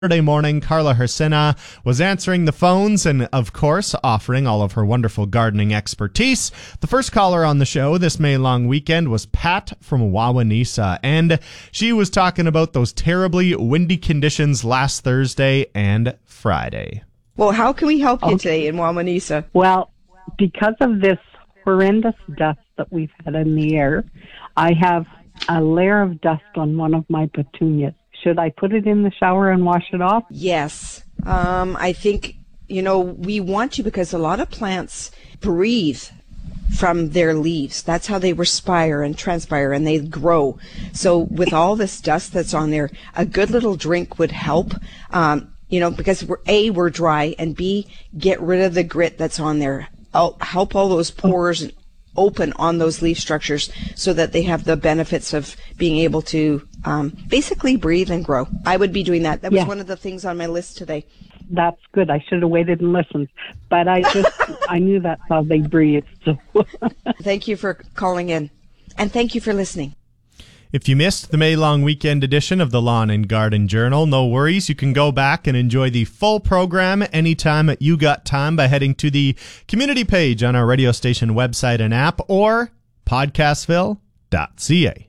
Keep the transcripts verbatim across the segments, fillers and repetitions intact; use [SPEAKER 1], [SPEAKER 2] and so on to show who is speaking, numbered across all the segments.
[SPEAKER 1] Saturday morning, Carla Hersina was answering the phones and, of course, offering all of her wonderful gardening expertise. The first caller on the show this May long weekend was Pat from Wawanesa, and she was talking about those terribly windy conditions last Thursday and Friday.
[SPEAKER 2] Well, how can we help you
[SPEAKER 3] Okay.
[SPEAKER 2] today in Wawanesa?
[SPEAKER 3] Well, because of this horrendous dust that we've had in the air, I have a layer of dust on one of my petunias. Should I put it in the shower and wash it off?
[SPEAKER 2] Yes. Um, I think, you know, we want to because a lot of plants breathe from their leaves. That's how they respire and transpire and they grow. So with all this dust that's on there, a good little drink would help. Um, you know, because we're, A, we're dry, and B, get rid of the grit that's on there. I'll help all those pores open on those leaf structures so that they have the benefits of being able to um, basically breathe and grow. I would be doing that. That was
[SPEAKER 3] Yeah.
[SPEAKER 2] one of the things on my list today.
[SPEAKER 3] That's good. I should have waited and listened. But I just, I knew that's how they breathe. So.
[SPEAKER 2] Thank you for calling in. And thank you for listening.
[SPEAKER 1] If you missed the May long weekend edition of the Lawn and Garden Journal, no worries. You can go back and enjoy the full program anytime you got time by heading to the community page on our radio station website and app or podcastville dot c a.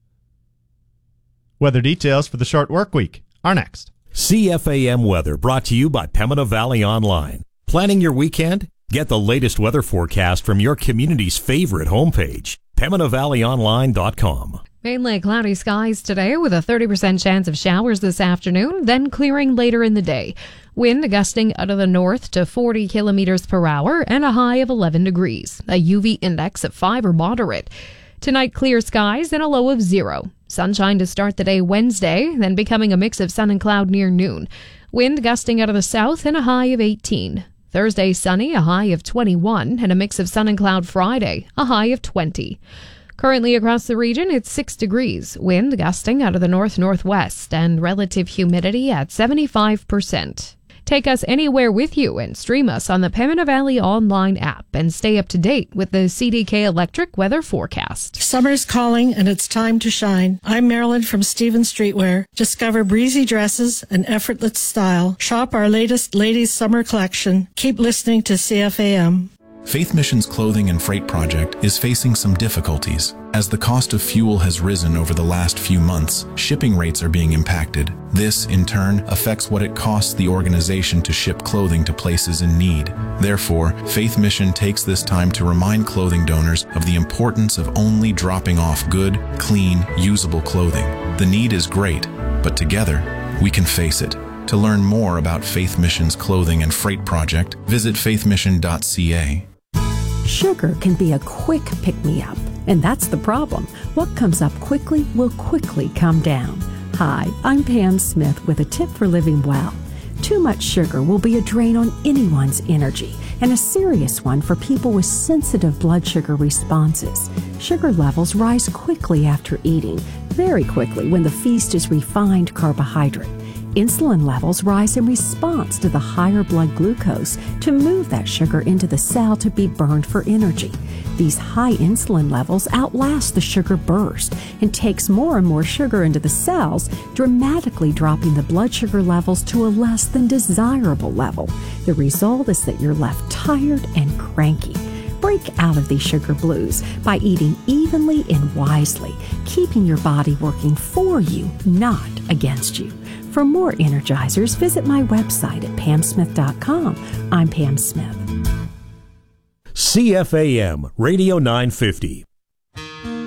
[SPEAKER 1] Weather details for the short work week are next.
[SPEAKER 4] C F A M weather brought to you by Pembina Valley Online. Planning your weekend? Get the latest weather forecast from your community's favorite homepage, pembina valley online dot com.
[SPEAKER 5] Mainly cloudy skies today with a thirty percent chance of showers this afternoon, then clearing later in the day. Wind gusting out of the north to forty kilometers per hour and a high of eleven degrees. A U V index of five or moderate. Tonight, clear skies and a low of zero. Sunshine to start the day Wednesday, then becoming a mix of sun and cloud near noon. Wind gusting out of the south and a high of eighteen. Thursday, sunny, a high of twenty-one, and a mix of sun and cloud Friday, a high of twenty. Currently across the region, it's six degrees, wind gusting out of the north-northwest, and relative humidity at seventy-five percent. Take us anywhere with you and stream us on the Pembina Valley Online app and stay up to date with the C D K Electric weather forecast.
[SPEAKER 6] Summer's calling and it's time to shine. I'm Marilyn from Stevens Streetwear. Discover breezy dresses and effortless style. Shop our latest ladies' summer collection. Keep listening to C F A M.
[SPEAKER 7] Faith Mission's clothing and freight project is facing some difficulties. As the cost of fuel has risen over the last few months, shipping rates are being impacted. This, in turn, affects what it costs the organization to ship clothing to places in need. Therefore, Faith Mission takes this time to remind clothing donors of the importance of only dropping off good, clean, usable clothing. The need is great, but together, we can face it. To learn more about Faith Mission's clothing and freight project, visit faith mission dot c a.
[SPEAKER 8] Sugar can be a quick pick-me-up, and that's the problem. What comes up quickly will quickly come down. Hi, I'm Pam Smith with a tip for living well. Too much sugar will be a drain on anyone's energy, and a serious one for people with sensitive blood sugar responses. Sugar levels rise quickly after eating, very quickly when the feast is refined carbohydrate. Insulin levels rise in response to the higher blood glucose to move that sugar into the cell to be burned for energy. These high insulin levels outlast the sugar burst and takes more and more sugar into the cells, dramatically dropping the blood sugar levels to a less than desirable level. The result is that you're left tired and cranky. Break out of these sugar blues by eating evenly and wisely, keeping your body working for you, not against you. For more Energizers, visit my website at pam smith dot com. I'm Pam Smith.
[SPEAKER 4] C F A M Radio nine fifty.